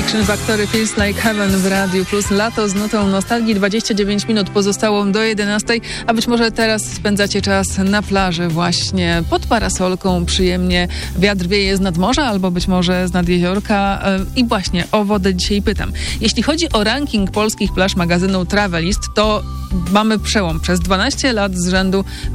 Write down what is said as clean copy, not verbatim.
Action Factory Feels Like Heaven w Radiu Plus. Lato z nutą nostalgii. 29 minut pozostało do 11, a być może teraz spędzacie czas na plaży właśnie pod parasolką, przyjemnie wiatr wieje z nad morza albo być może z nad jeziorka i właśnie o wodę dzisiaj pytam. Jeśli chodzi o ranking polskich plaż magazynu Travelist, to mamy przełom. Przez 12 lat z rzędu